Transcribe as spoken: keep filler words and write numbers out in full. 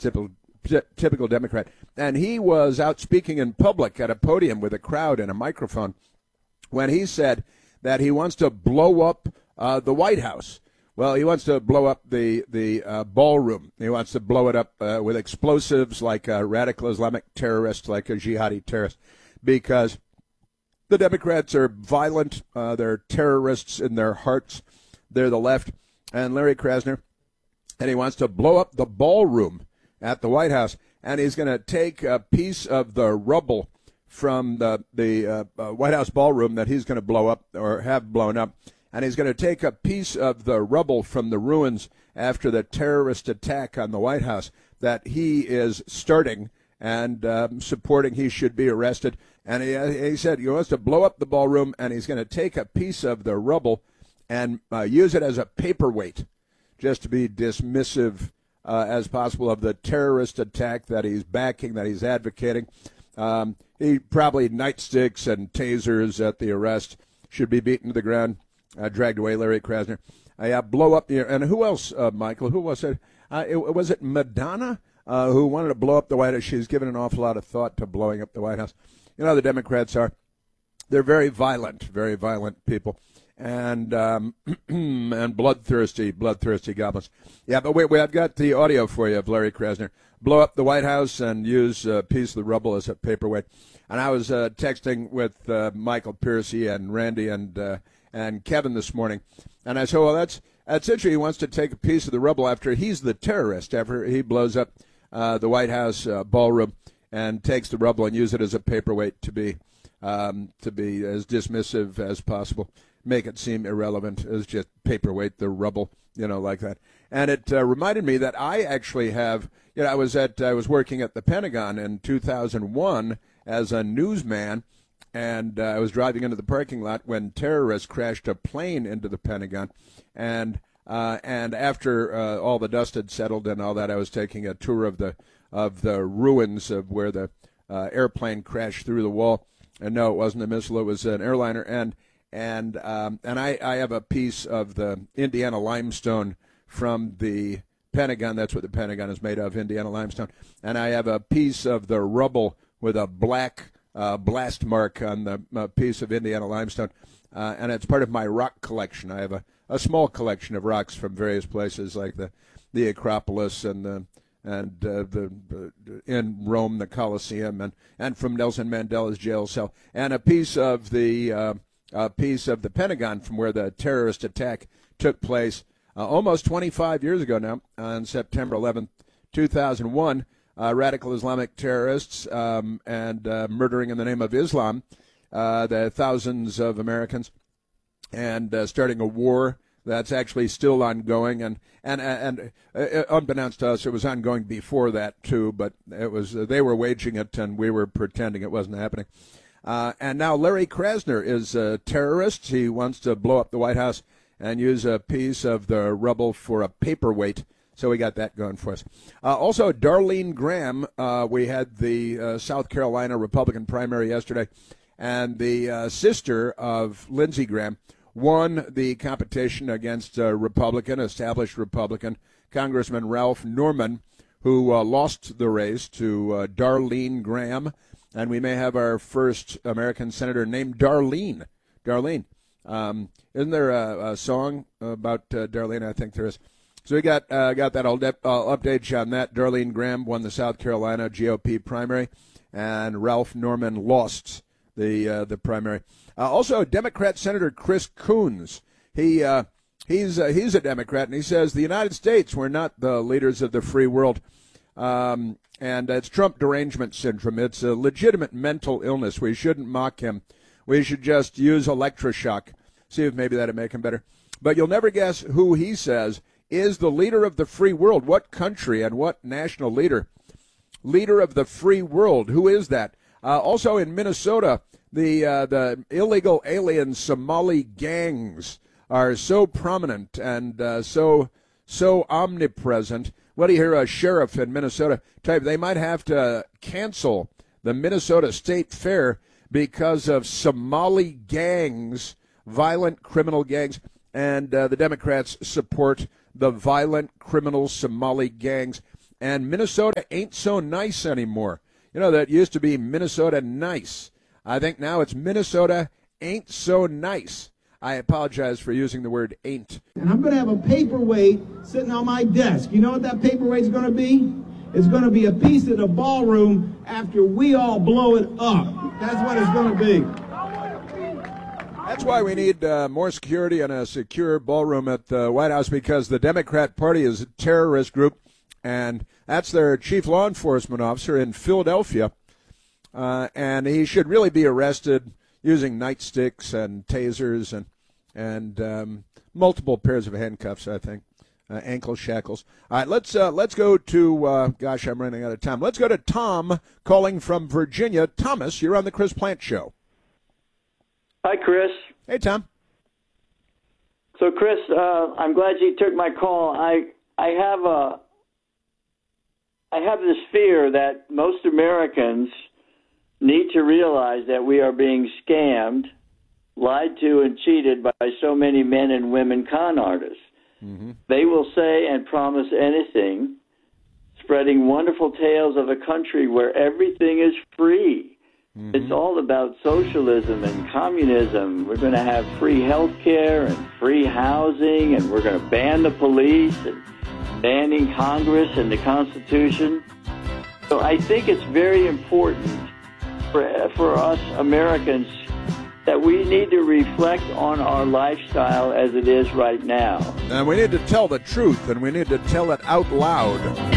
typical, typical Democrat. And he was out speaking in public at a podium with a crowd and a microphone when he said that he wants to blow up uh, the White House. Well, he wants to blow up the, the uh, ballroom. He wants to blow it up uh, with explosives like a radical Islamic terrorist, like a jihadi terrorist, because the Democrats are violent. Uh, they're terrorists in their hearts. They're the left. And Larry Krasner, and he wants to blow up the ballroom at the White House, and he's going to take a piece of the rubble from the, the uh, uh, White House ballroom that he's going to blow up or have blown up, and he's going to take a piece of the rubble from the ruins after the terrorist attack on the White House that he is starting and um, supporting. He should be arrested. And he, he said he wants to blow up the ballroom, and he's going to take a piece of the rubble and uh, use it as a paperweight, just to be dismissive uh, as possible of the terrorist attack that he's backing, that he's advocating. Um, he probably nightsticks and tasers at the arrest, should be beaten to the ground. Uh, dragged away, Larry Krasner. Uh, yeah, blow up the, and who else, uh, Michael? Who was it? Uh, it was it Madonna uh, who wanted to blow up the White House? She's given an awful lot of thought to blowing up the White House. You know, the Democrats are, they're very violent, very violent people, and um, and bloodthirsty, bloodthirsty goblins. Yeah, but wait, wait, I've got the audio for you of Larry Krasner. Blow up the White House and use a piece of the rubble as a paperweight. And I was uh, texting with uh, Michael Piercy and Randy and uh, and Kevin this morning, and I said, well, that's that's interesting. He wants to take a piece of the rubble after he's the terrorist, after he blows up uh, the White House uh, ballroom and takes the rubble and use it as a paperweight to be um, to be as dismissive as possible, make it seem irrelevant as just paperweight, the rubble, you know, like that. And it uh, reminded me that I actually have, you know, I was at I was working at the Pentagon in two thousand one as a newsman. And uh, I was driving into the parking lot when terrorists crashed a plane into the Pentagon. And uh, and after uh, all the dust had settled and all that, I was taking a tour of the of the ruins of where the uh, airplane crashed through the wall. And no, it wasn't a missile; it was an airliner. And and um, and I, I have a piece of the Indiana limestone from the Pentagon. That's what the Pentagon is made of, Indiana limestone. And I have a piece of the rubble with a black Uh, blast mark on the uh, piece of Indiana limestone, uh, and it's part of my rock collection. I have a, a small collection of rocks from various places, like the the Acropolis and the and uh, the uh, in Rome, the Colosseum, and, and from Nelson Mandela's jail cell, and a piece of the uh, a piece of the Pentagon from where the terrorist attack took place uh, almost twenty-five years ago now, on September eleventh, two thousand one. Uh, radical Islamic terrorists um, and uh, murdering in the name of Islam, uh, the thousands of Americans, and uh, starting a war that's actually still ongoing. And and and uh, unbeknownst to us, it was ongoing before that too. But it was uh, they were waging it, and we were pretending it wasn't happening. Uh, and now Larry Krasner is a terrorist. He wants to blow up the White House and use a piece of the rubble for a paperweight. So we got that going for us. Uh, also, Darlene Graham, uh, we had the uh, South Carolina Republican primary yesterday, and the uh, sister of Lindsey Graham won the competition against a Republican, established Republican, Congressman Ralph Norman, who uh, lost the race to uh, Darlene Graham. And we may have our first American senator named Darlene. Darlene. Um, isn't there a, a song about uh, Darlene? I think there is. So we got uh, got that all de- uh, update on that. Darlene Graham won the South Carolina G O P primary, and Ralph Norman lost the uh, the primary. Uh, also, Democrat Senator Chris Coons. He uh, he's uh, he's a Democrat, and he says the United States, we're not the leaders of the free world, um, and it's Trump derangement syndrome. It's a legitimate mental illness. We shouldn't mock him. We should just use electroshock. See if maybe that'd make him better. But you'll never guess who he says is the leader of the free world. What country and what national leader? Leader of the free world. Who is that? Uh, also in Minnesota, the uh, the illegal alien Somali gangs are so prominent and uh, so so omnipresent. What do you hear a sheriff in Minnesota type? They might have to cancel the Minnesota State Fair because of Somali gangs, violent criminal gangs, and uh, the Democrats support the violent criminal Somali gangs. and Minnesota ain't so nice anymore. You know, that used to be Minnesota nice. I think now it's Minnesota ain't so nice. I apologize for using the word ain't. And I'm going to have a paperweight sitting on my desk. You know what that paperweight's going to be? It's going to be a piece of the ballroom after we all blow it up. That's what it's going to be. That's why we need uh, more security and a secure ballroom at the White House, because the Democrat Party is a terrorist group, and that's their chief law enforcement officer in Philadelphia. Uh, and he should really be arrested using nightsticks and tasers and and um, multiple pairs of handcuffs, I think, uh, ankle shackles. All right, let's uh, let's go to. Uh, gosh, I'm running out of time. Let's go to Tom calling from Virginia. Thomas, you're on the Chris Plante Show. Hi, Chris. Hey, Tom. So, Chris, uh, I'm glad you took my call. I I have a I have this fear that most Americans need to realize that we are being scammed, lied to, and cheated by so many men and women con artists. Mm-hmm. They will say and promise anything, spreading wonderful tales of a country where everything is free. Mm-hmm. It's all about socialism and communism. We're going to have free health care and free housing, and we're going to ban the police and banning Congress and the Constitution. So I think it's very important for, for us Americans that we need to reflect on our lifestyle as it is right now. And we need to tell the truth, and we need to tell it out loud.